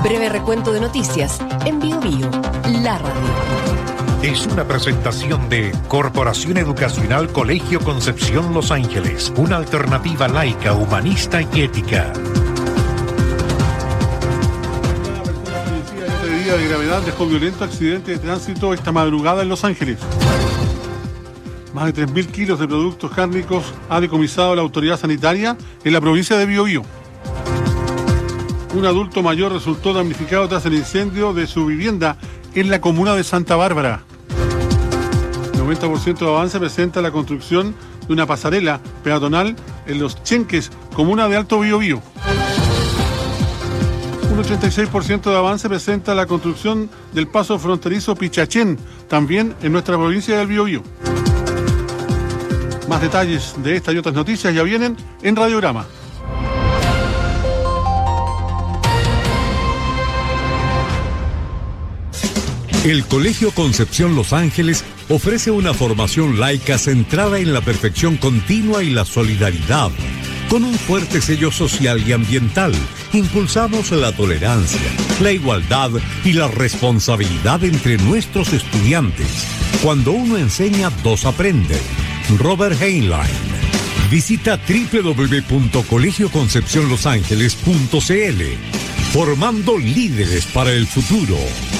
Breve recuento de noticias en BioBio, la radio. Es una presentación de Corporación Educacional Colegio Concepción Los Ángeles, una alternativa laica, humanista y ética. Una persona fallecida en otra herida de gravedad dejó violento accidente de tránsito esta madrugada en Los Ángeles. Más de 3.000 kilos de productos cárnicos ha decomisado la autoridad sanitaria en la provincia de Biobío. Un adulto mayor resultó damnificado tras el incendio de su vivienda en la comuna de Santa Bárbara. 90% de avance presenta la construcción de una pasarela peatonal en Los Chenques, comuna de Alto Biobío. Un 86% de avance presenta la construcción del paso fronterizo Pichachén, también en nuestra provincia del Biobío. Más detalles de esta y otras noticias ya vienen en Radiograma. El Colegio Concepción Los Ángeles ofrece una formación laica centrada en la perfección continua y la solidaridad. Con un fuerte sello social y ambiental, impulsamos la tolerancia, la igualdad y la responsabilidad entre nuestros estudiantes. Cuando uno enseña, dos aprenden. Robert Heinlein. Visita www.colegioconcepcionlosangeles.cl. Formando líderes para el futuro.